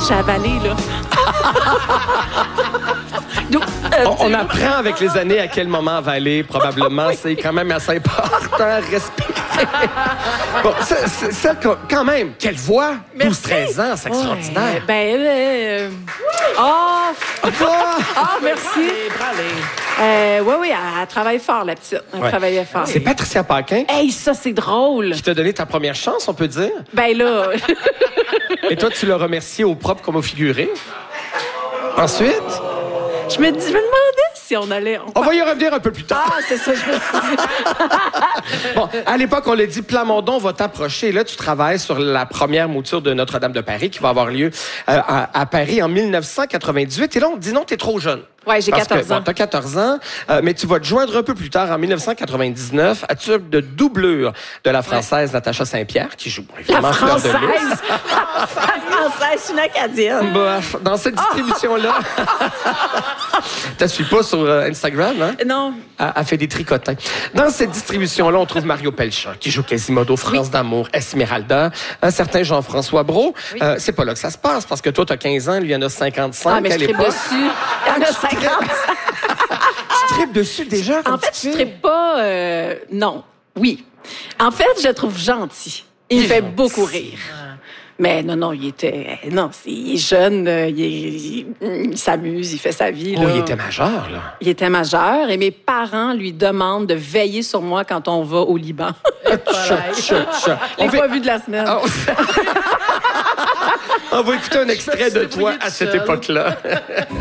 j'ai avalé, là. Donc, On apprend avec les années à quel moment avaler, probablement. C'est quand même assez important. Respirer. Bon, ça, quand même, quelle voix! 12-13 ans, c'est extraordinaire. Merci. Oui, elle travaille fort, la petite. Elle travaillait fort. C'est Patricia Paquin Hey, ça, c'est drôle. qui t'a donné ta première chance, on peut dire. Ben là... Et toi, tu l'as remercié au propre comme au figuré. Ensuite, Je me demandais si on allait... on va y revenir un peu plus tard. Ah, c'est ça, je me suis dit. Bon, à l'époque, on l'a dit, Plamondon va t'approcher. Là, tu travailles sur la première mouture de Notre-Dame de Paris qui va avoir lieu à Paris en 1998. Et là, on te dit non, t'es trop jeune. Ouais, j'ai 14 ans. Bon, t'as 14 ans, mais tu vas te joindre un peu plus tard, en 1999, à tube de doublure de la Française Natacha Saint-Pierre, qui joue évidemment Fleur de Lys. La Française, une Acadienne. Bref, dans cette distribution-là... Tu ne suis pas sur Instagram, hein? Non. Elle fait des tricotins. Dans cette distribution-là, on trouve Mario Pelchat, qui joue Quasimodo, France d'amour, Esmeralda, un certain Jean-François Brault. Oui. C'est pas là que ça se passe, parce que toi, tu as 15 ans, lui, il en a 55. Ah, mais je tripe dessus. Il y en a 50. Tu tripes dessus déjà? En fait, je tripe pas... non. Oui. En fait, je le trouve gentil. Il me fait beaucoup rire. Mais non, il était... Non, il est jeune, il s'amuse, il fait sa vie. Oh, là. il était majeur, là. Il était majeur et mes parents lui demandent de veiller sur moi quand on va au Liban. Les pas vus de la semaine. Oh. On va écouter un extrait de toi à cette époque-là.